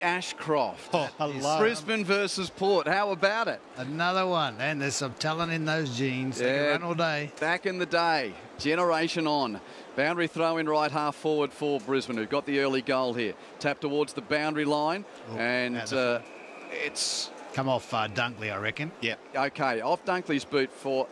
Ashcroft. Oh, hello. Brisbane versus Port. How about it? Another one. And there's some talent in those genes. They can run all day. Back in the day, generation on. Boundary throw in right half forward for Brisbane, who got the early goal here. Tap towards the boundary line. It's... Come off Dunkley, I reckon. Yeah. Okay, off Dunkley's boot for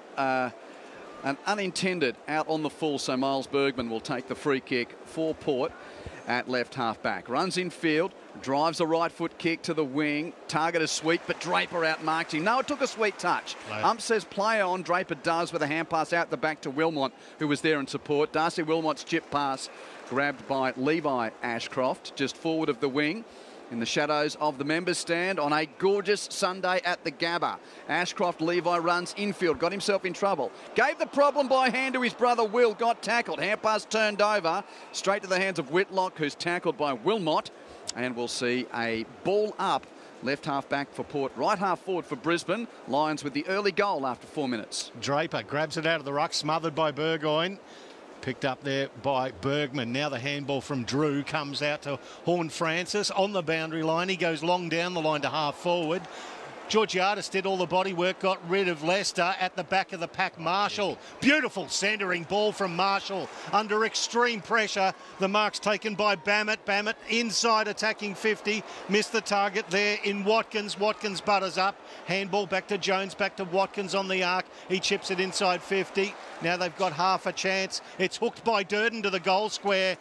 an unintended out on the full, so Miles Bergman will take the free kick for Port at left half back. Runs in field, drives a right foot kick to the wing. Target is sweet, but Draper outmarked him. No, it took a sweet touch. Ump says play on. Draper does with a hand pass out the back to Wilmot, who was there in support. Darcy Wilmot's chip pass grabbed by Levi Ashcroft, just forward of the wing. In the shadows of the members' stand on a gorgeous Sunday at the Gabba. Ashcroft, Levi runs infield, got himself in trouble. Gave the problem by hand to his brother Will, got tackled. Hand pass turned over, straight to the hands of Whitlock, who's tackled by Wilmot. And we'll see a ball up, left half back for Port, right half forward for Brisbane. Lions with the early goal after 4 minutes. Draper grabs it out of the ruck, smothered by Burgoyne. Picked up there by Bergman. Now the handball from Drew comes out to Horne-Francis on the boundary line. He goes long down the line to half forward. Georgiadis did all the body work, got rid of Leicester. At the back of the pack, Marshall. Beautiful centering ball from Marshall. Under extreme pressure, the mark's taken by Bammett. Bammett inside attacking 50. Missed the target there in Watkins. Watkins butters up. Handball back to Jones, back to Watkins on the arc. He chips it inside 50. Now they've got half a chance. It's hooked by Durden to the goal square.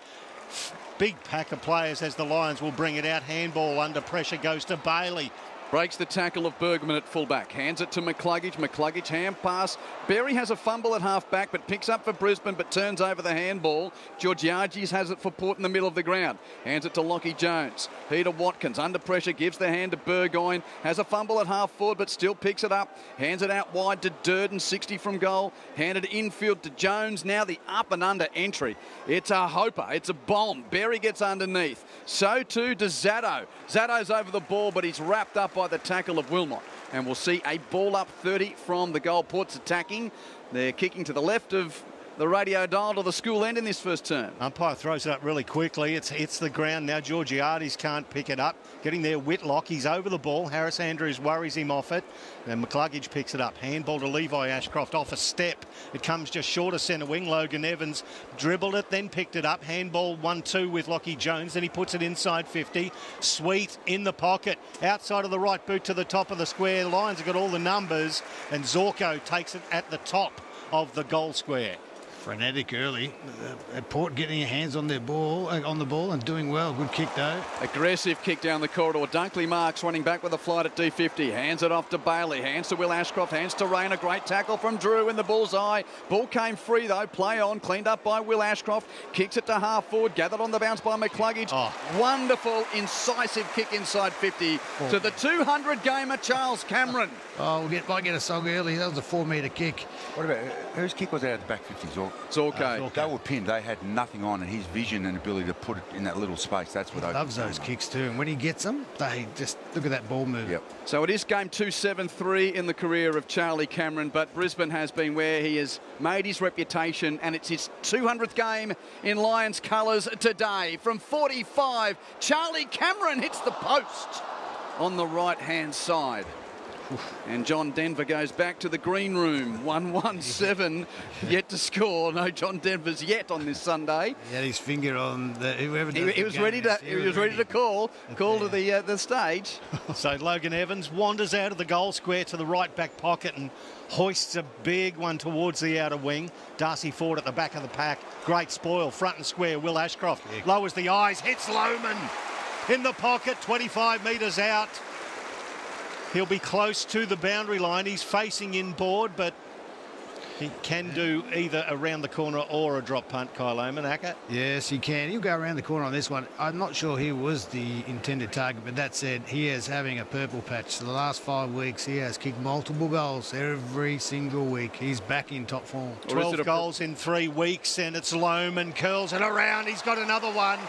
Big pack of players as the Lions will bring it out. Handball under pressure goes to Bailey. Breaks the tackle of Bergman at fullback. Hands it to McCluggage. McCluggage hand pass. Berry has a fumble at half back, but picks up for Brisbane, but turns over the handball. Georgiadis has it for Port in the middle of the ground. Hands it to Lockie Jones. He to Watkins. Under pressure. Gives the hand to Burgoyne. Has a fumble at half forward, but still picks it up. Hands it out wide to Durden. 60 from goal. Handed infield to Jones. Now the up and under entry. It's a hoper. It's a bomb. Berry gets underneath. So too does Zatto. Zatto's over the ball, but he's wrapped up by the tackle of Wilmot. And we'll see a ball up 30 from the goal. Port's attacking. They're kicking to the left of the radio dial to the school end in this first turn. Umpire throws it up really quickly. It's hits the ground now. Georgiadis can't pick it up. Getting there, Whitlock. He's over the ball. Harris Andrews worries him off it. Then McCluggage picks it up. Handball to Levi Ashcroft off a step. It comes just short of centre wing. Logan Evans dribbled it, then picked it up. Handball 1-2 with Lockie Jones. Then he puts it inside 50. Sweet in the pocket. Outside of the right boot to the top of the square. The Lions have got all the numbers. And Zorko takes it at the top of the goal square. Frenetic early. Port getting their hands on their ball, on the ball and doing well. Good kick though. Aggressive kick down the corridor. Dunkley marks running back with a flight at D50. Hands it off to Bailey. Hands to Will Ashcroft. Hands to Rain. A great tackle from Drew in the bullseye. Ball came free though. Play on. Cleaned up by Will Ashcroft. Kicks it to half forward. Gathered on the bounce by McCluggage. Wonderful, incisive kick inside 50 to the 200 gamer Charles Cameron. Might get a song early. That was a 4-metre kick. What about whose kick was out of the back 50s? Zorko. They were pinned. They had nothing on, and his vision and ability to put it in that little space, that's what he loves those kicks too. And when he gets them, they just look at that ball move. Yep. So it is game 273 in the career of Charlie Cameron, but Brisbane has been where he has made his reputation, and it's his 200th game in Lions colours today. From 45, Charlie Cameron hits the post on the right-hand side. And John Denver goes back to the green room. 1-1-7 yet to score. No John Denver's yet on this Sunday. He had his finger on the whoever. He was ready to call to the stage. So Logan Evans wanders out of the goal square to the right back pocket and hoists a big one towards the outer wing. Darcy Ford at the back of the pack. Great spoil, front and square. Will Ashcroft lowers the eyes, hits Lohman in the pocket, 25 metres out. He'll be close to the boundary line. He's facing inboard, but he can do either around the corner or a drop punt, Kyle Lohman. Acker? Yes, he can. He'll go around the corner on this one. I'm not sure he was the intended target, but that said, he is having a purple patch. So the last 5 weeks, he has kicked multiple goals every single week. He's back in top form. 12 goals in 3 weeks, and it's Lohman. Curls it around. He's got another one.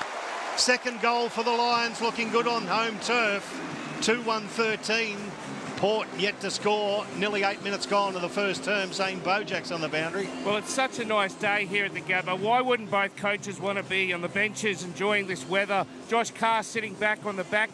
Second goal for the Lions, looking good on home turf. 2-1-13. Port yet to score. Nearly 8 minutes gone to the first term. Zane Bojak's on the boundary. Well, it's such a nice day here at the Gabba. Why wouldn't both coaches want to be on the benches enjoying this weather? Josh Carr sitting back on the back